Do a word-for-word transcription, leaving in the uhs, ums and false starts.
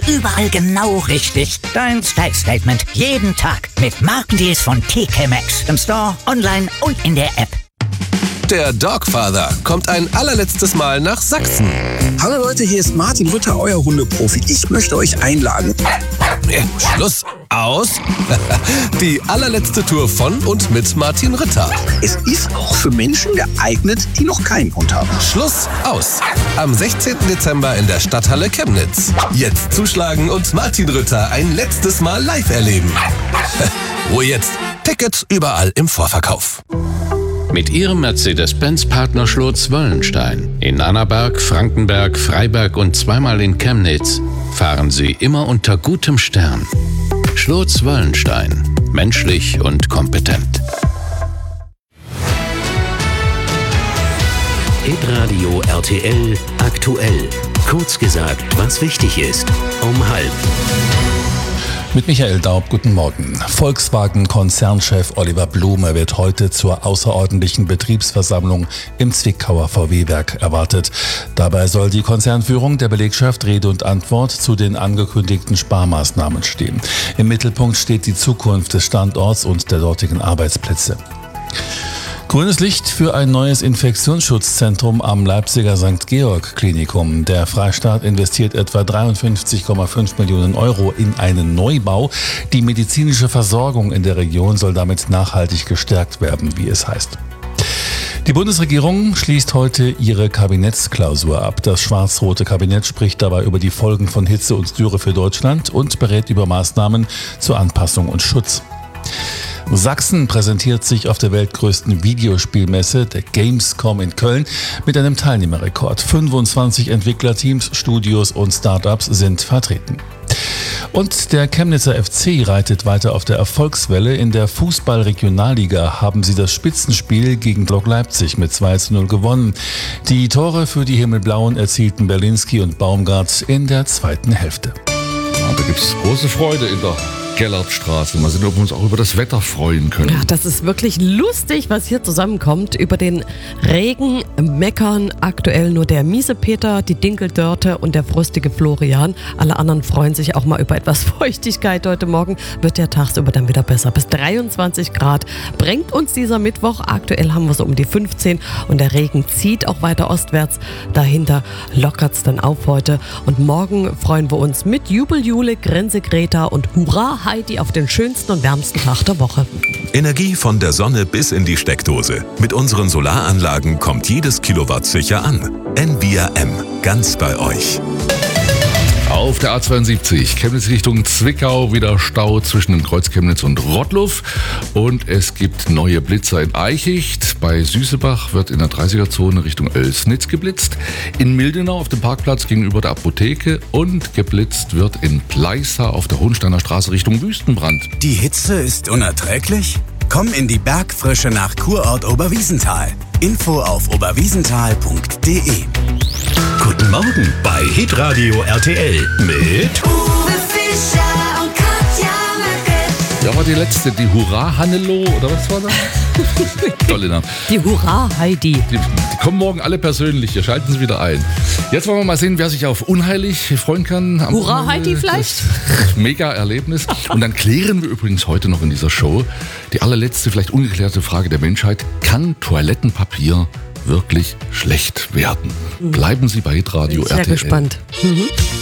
Überall genau richtig. Dein Style-Statement. Jeden Tag. Mit Markendeals von T K Maxx. Im Store, online und in der App. Der Dogfather kommt ein allerletztes Mal nach Sachsen. Hallo Leute, hier ist Martin Rütter, euer Hundeprofi. Ich möchte euch einladen. Schluss. Aus. Die allerletzte Tour von und mit Martin Rütter. Es ist auch für Menschen geeignet, die noch keinen Hund haben. Schluss. Aus. Am sechzehnten Dezember in der Stadthalle Chemnitz. Jetzt zuschlagen und Martin Rütter ein letztes Mal live erleben. Ruhe jetzt. Tickets überall im Vorverkauf. Mit ihrem Mercedes-Benz-Partner Schlotz-Wöllenstein in Annaberg, Frankenberg, Freiberg und zweimal in Chemnitz fahren Sie immer unter gutem Stern. Schlotz-Wöllenstein. Menschlich und kompetent. Hitradio R T L aktuell. Kurz gesagt, was wichtig ist. Um halb. Mit Michael Daub, guten Morgen. Volkswagen-Konzernchef Oliver Blume wird heute zur außerordentlichen Betriebsversammlung im Zwickauer V W-Werk erwartet. Dabei soll die Konzernführung der Belegschaft Rede und Antwort zu den angekündigten Sparmaßnahmen stehen. Im Mittelpunkt steht die Zukunft des Standorts und der dortigen Arbeitsplätze. Grünes Licht für ein neues Infektionsschutzzentrum am Leipziger Sankt Georg Klinikum. Der Freistaat investiert etwa dreiundfünfzig Komma fünf Millionen Euro in einen Neubau. Die medizinische Versorgung in der Region soll damit nachhaltig gestärkt werden, wie es heißt. Die Bundesregierung schließt heute ihre Kabinettsklausur ab. Das schwarz-rote Kabinett spricht dabei über die Folgen von Hitze und Dürre für Deutschland und berät über Maßnahmen zur Anpassung und Schutz. Sachsen präsentiert sich auf der weltgrößten Videospielmesse, der Gamescom in Köln, mit einem Teilnehmerrekord. fünfundzwanzig Entwicklerteams, Studios und Startups sind vertreten. Und der Chemnitzer F C reitet weiter auf der Erfolgswelle. In der Fußball-Regionalliga haben sie das Spitzenspiel gegen Lok Leipzig mit zwei zu null gewonnen. Die Tore für die Himmelblauen erzielten Berlinski und Baumgart in der zweiten Hälfte. Ja, da gibt es große Freude in der Gellertstraße. Mal sehen, ob wir uns auch über das Wetter freuen können. Ja, das ist wirklich lustig, was hier zusammenkommt. Über den Regen meckern aktuell nur der miese Peter, die Dinkeldörte und der frostige Florian. Alle anderen freuen sich auch mal über etwas Feuchtigkeit. Heute Morgen wird der tagsüber dann wieder besser. Bis dreiundzwanzig Grad bringt uns dieser Mittwoch. Aktuell haben wir so um die fünfzehn und der Regen zieht auch weiter ostwärts. Dahinter lockert es dann auf heute. Und morgen freuen wir uns mit Jubel Jule, Grenze Greta und Hurra Heidi auf den schönsten und wärmsten Tag der Woche. Energie von der Sonne bis in die Steckdose. Mit unseren Solaranlagen kommt jedes Kilowatt sicher an. N V R M, ganz bei euch. Auf der A zweiundsiebzig, Chemnitz Richtung Zwickau, wieder Stau zwischen dem Kreuz Chemnitz und Rottluff. Und es gibt neue Blitzer in Eichicht. Bei Süßebach wird in der dreißiger-Zone Richtung Oelsnitz geblitzt. In Mildenau auf dem Parkplatz gegenüber der Apotheke. Und geblitzt wird in Pleissa auf der Hohensteiner Straße Richtung Wüstenbrand. Die Hitze ist unerträglich? Komm in die Bergfrische nach Kurort Oberwiesenthal. Info auf oberwiesenthal punkt de. Guten Morgen bei Hitradio R T L mit Uwe Fischer und Katja Möcke. Ja, war die letzte, die Hurra Hannelo, oder was war das? Tolle Name. Die Hurra Heidi. Die, die kommen morgen alle persönlich, hier schalten Sie wieder ein. Jetzt wollen wir mal sehen, wer sich auf unheilig freuen kann. Am Hurra Heidi vielleicht? Mega-Erlebnis. Und dann klären wir übrigens heute noch in dieser Show die allerletzte, vielleicht ungeklärte Frage der Menschheit. Kann Toilettenpapier wirklich schlecht werden? Bleiben Sie bei Hitradio R T L. Sehr gespannt. Mhm.